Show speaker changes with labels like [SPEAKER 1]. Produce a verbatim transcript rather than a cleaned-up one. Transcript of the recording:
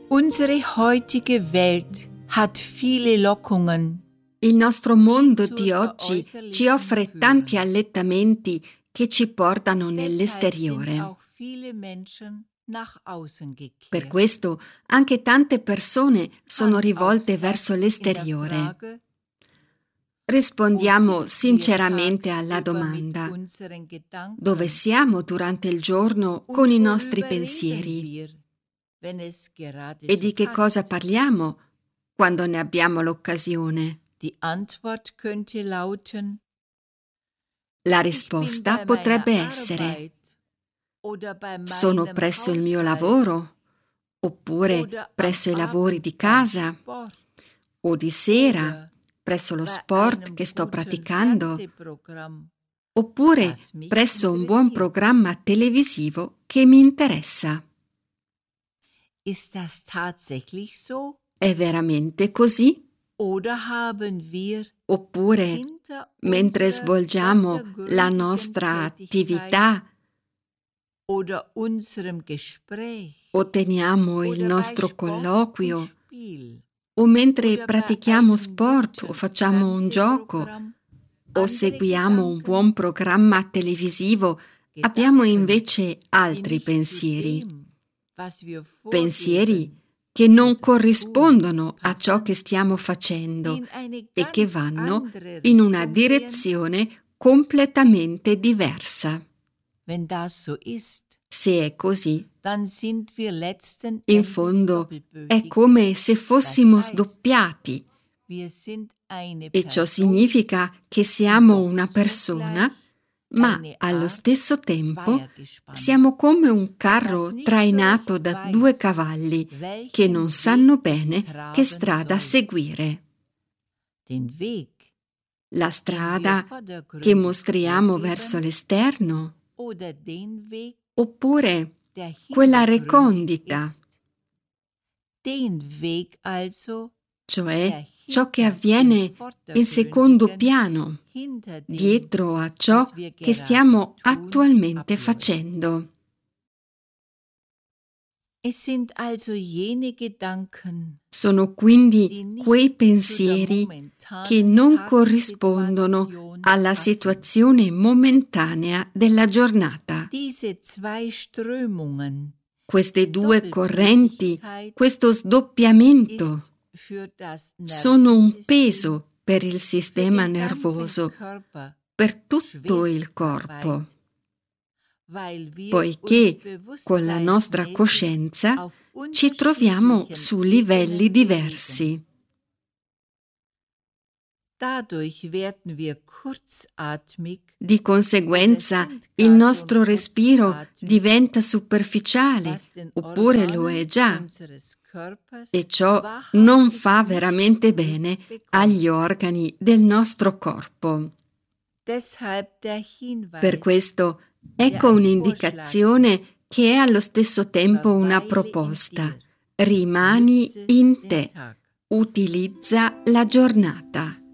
[SPEAKER 1] Unsere heutige Welt hat viele Lockungen.
[SPEAKER 2] Il nostro mondo di oggi ci offre tanti allettamenti che ci portano nell'esteriore. Per questo anche tante persone sono rivolte verso l'esteriore. Rispondiamo sinceramente alla domanda: dove siamo durante il giorno con i nostri pensieri? E di che cosa parliamo quando ne abbiamo l'occasione? La risposta potrebbe essere: sono presso il mio lavoro, oppure presso i lavori di casa, o di sera, presso lo sport che sto praticando, oppure presso un buon programma televisivo che mi interessa. È veramente così? Oppure, mentre svolgiamo la nostra attività o teniamo il nostro colloquio, o mentre pratichiamo sport o facciamo un gioco, o seguiamo un buon programma televisivo, abbiamo invece altri pensieri. Pensieri che non corrispondono a ciò che stiamo facendo e che vanno in una direzione completamente diversa. Se è così, in fondo è come se fossimo sdoppiati, e ciò significa che siamo una persona, ma allo stesso tempo siamo come un carro trainato da due cavalli che non sanno bene che strada seguire. La strada che mostriamo verso l'esterno, oppure quella recondita, cioè ciò che avviene in secondo piano, dietro a ciò che stiamo attualmente facendo. Sono quindi quei pensieri che non corrispondono alla situazione momentanea della giornata. Queste due correnti, questo sdoppiamento, sono un peso per il sistema nervoso, per tutto il corpo, poiché con la nostra coscienza ci troviamo su livelli diversi. Di conseguenza il nostro respiro diventa superficiale, oppure lo è già, e ciò non fa veramente bene agli organi del nostro corpo. Per questo ecco un'indicazione che è allo stesso tempo una proposta. Rimani in te, utilizza la giornata.